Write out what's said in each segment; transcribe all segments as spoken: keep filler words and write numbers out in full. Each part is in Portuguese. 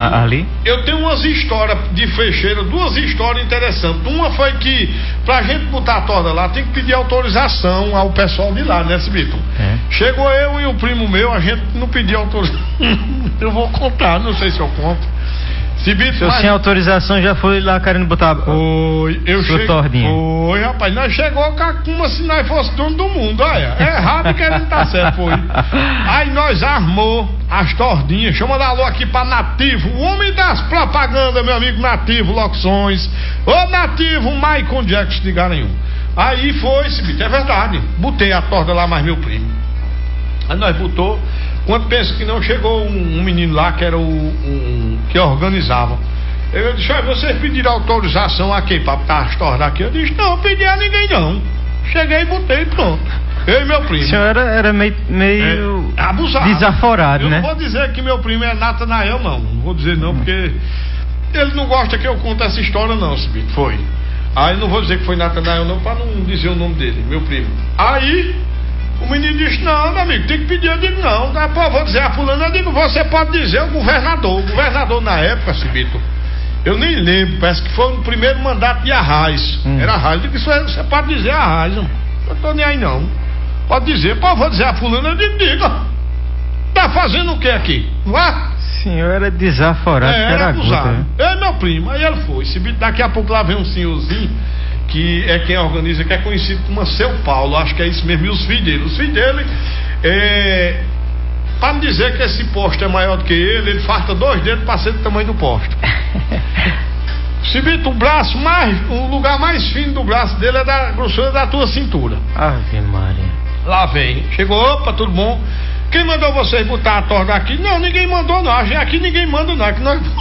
ali? Eu tenho umas histórias de fecheira, duas histórias interessantes. Uma foi que, pra gente botar a torta lá, tem que pedir autorização ao pessoal de lá, né, Cibito? É. Chegou eu e o primo meu, a gente não pediu autorização. Eu vou contar, não sei se eu conto. Cibito, se eu mas... sem autorização já foi lá querendo botar foi, eu sua che... tordinha. Foi, rapaz, nós chegou como se nós fosse dono do mundo, olha, é errado querendo estar certo, foi. Aí nós armou as tordinhas, chama da alô aqui pra Nativo, o homem das propagandas, meu amigo Nativo Locuções, ô Nativo, Michael Jackson de Garanhuns. Aí foi, Cibito, é verdade, botei a torta lá, mais meu primo. Aí nós botou. Quando pensa que não, chegou um, um menino lá que era o um, que organizava. Eu disse, ah, vocês pediram autorização aqui para botar as tortas aqui? Eu disse, não, pedi a ninguém não. Cheguei e botei, pronto. Eu e meu primo. O senhor era, era meio, meio é, abusado. Desaforado, eu né? Eu não vou dizer que meu primo é Natanael, não. Não vou dizer não, porque ele não gosta que eu conte essa história, não, Cibito. Foi. Aí não vou dizer que foi Natanael, não, para não dizer o nome dele, meu primo. Aí o menino disse, não, meu amigo, tem que pedir. Eu digo, não, tá, pô, vou dizer a fulana. Eu digo, você pode dizer o governador. O governador na época, Cibito, eu nem lembro, parece que foi no primeiro mandato de Arraes. Hum. Era Arraes. Eu digo, você pode dizer Arraes, não. Eu tô nem aí não. Pode dizer, pô, vou dizer a fulana. Eu digo, diga. Tá fazendo o que aqui? Vá. Senhor era desaforado, é, era abusado. É meu primo, aí ele foi. Cibito, daqui a pouco lá vem um senhorzinho que é quem organiza, que é conhecido como Seu Paulo, acho que é isso mesmo, e os filhos dele. Os filhos dele, é, para não dizer que esse posto é maior do que ele, ele farta dois dedos para ser do tamanho do posto. Cibito, o braço mais, o lugar mais fino do braço dele é da grossura da tua cintura. Ave Maria. Lá vem, chegou, opa, tudo bom? Quem mandou vocês botar a torta aqui? Não, ninguém mandou não, aqui ninguém manda não, aqui nós...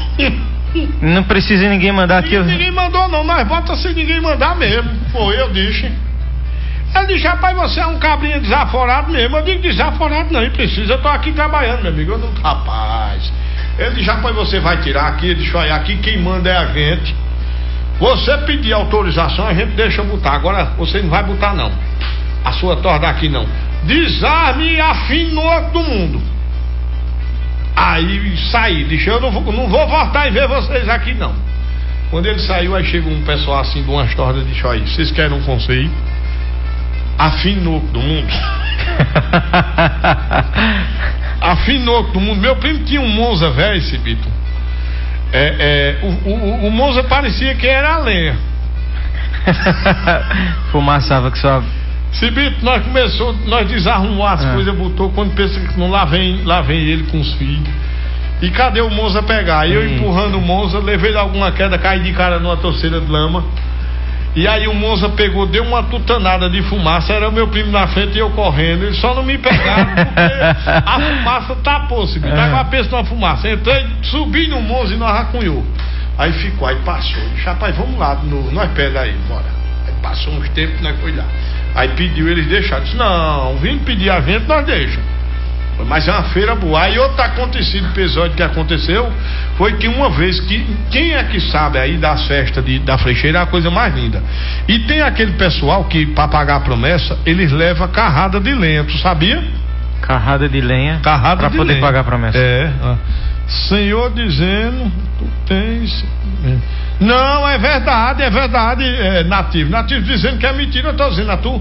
Não precisa ninguém mandar aqui. Ninguém, ninguém mandou não, nós bota sem ninguém mandar mesmo. Foi, eu disse. Ele disse, rapaz, você é um cabrinho desaforado mesmo. Eu digo, desaforado não, precisa, eu tô aqui trabalhando, meu amigo. Eu não, rapaz. Ele disse, rapaz, você vai tirar aqui. Ele disse, olha, aqui quem manda é a gente. Você pedir autorização, a gente deixa botar. Agora você não vai botar não. A sua torta aqui não. Desarme e afine do mundo. Aí saí, disse, eu não vou, não vou voltar e ver vocês aqui não. Quando ele saiu, aí chegou um pessoal assim de umas tortas e disse, olha, vocês querem um conselho? Afinou do mundo. Afinou do mundo. Meu primo tinha um Monza velho, Cibito. É, é, o, o, o Monza parecia que era a lenha. Fumaçava que só. Cibito, nós começou, nós desarrumou as ah. coisas, botou, quando pensa que não, lá vem, lá vem ele com os filhos. E cadê o Monza pegar? E eu empurrando o Monza, levei ele alguma queda, caí de cara numa torceira de lama. E aí o Monza pegou, deu uma tutanada de fumaça, era o meu primo na frente e eu correndo. Eles só não me pegaram porque a fumaça tapou, Cibito. Tava com a peça na fumaça. Entrei, subi no Monza e nós racunhou. Aí ficou, aí passou. Disse, rapaz, vamos lá, no, nós pega aí, bora. Aí passou uns tempos, nós foi lá. Aí pediu, eles deixaram. Disse, não, vindo pedir a gente, nós deixamos. Mas é uma feira boa. Aí outro acontecido, episódio que aconteceu, foi que uma vez que, quem é que sabe aí das festas de, da Frecheira é a coisa mais linda. E tem aquele pessoal que, para pagar a promessa, eles levam carrada de lenha, tu sabia? Carrada de lenha? Carrada pra de poder lenha. pagar a promessa. É. Senhor dizendo, tu tens... Não, é verdade, é verdade, é, Nativo. Nativo dizendo que é mentira, eu tô dizendo a tu.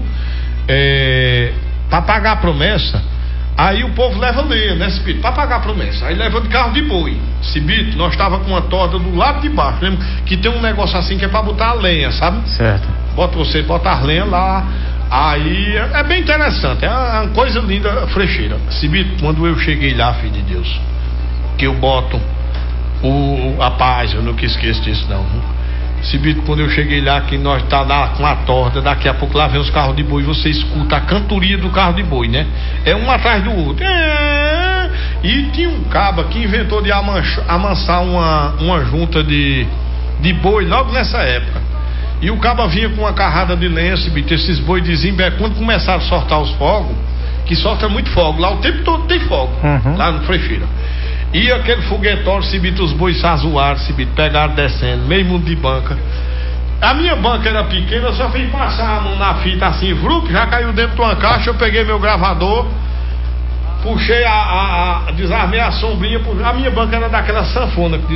É, para pagar a promessa, aí o povo leva lenha, né, Cibito? Para pagar a promessa. Aí leva de carro de boi. Cibito, nós tava com uma torta do lado de baixo, lembra? Que tem um negócio assim que é para botar a lenha, sabe? Certo. Bota você, bota a lenha lá. Aí é bem interessante, é uma coisa linda, Frecheira. Cibito, quando eu cheguei lá, filho de Deus, que eu boto o, a paz, eu nunca esqueço disso não. Cibito, quando eu cheguei lá, que nós tá lá com a torta, daqui a pouco lá vem os carros de boi, você escuta a cantoria do carro de boi, né? É um atrás do outro. É... E tinha um caba que inventou de amancha, amansar uma, uma junta de, de boi logo nessa época. E o caba vinha com uma carrada de lenha, Cibito, esses boi de Zimbé, quando começaram a soltar os fogos, que solta muito fogo, lá o tempo todo tem fogo, uhum. Lá no Frecheira. E aquele foguetório, Cibito, os bois sazoaram, Cibito, pegaram descendo, meio mundo de banca. A minha banca era pequena, eu só fui passar a mão na fita assim, vrup, já caiu dentro de uma caixa, eu peguei meu gravador, puxei a, a, a desarmei a sombrinha, a minha banca era daquela sanfona que